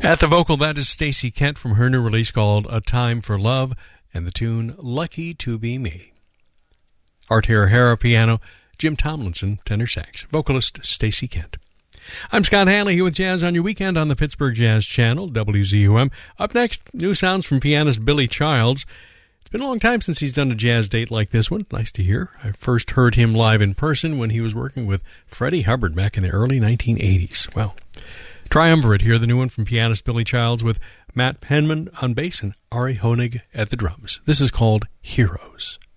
At the vocal, that is Stacey Kent from her new release called A Time for Love, and the tune Lucky to Be Me. Art O'Hara piano, Jim Tomlinson tenor sax, vocalist Stacey Kent. I'm Scott Hanley here with Jazz on Your Weekend on the Pittsburgh Jazz Channel, WZUM. Up next, new sounds from pianist Billy Childs. It's been a long time since he's done a jazz date like this one. Nice to hear. I first heard him live in person when he was working with Freddie Hubbard back in the early 1980s. Well, triumvirate here, the new one from pianist Billy Childs with Matt Penman on bass and Ari Honig at the drums. This is called Heroes.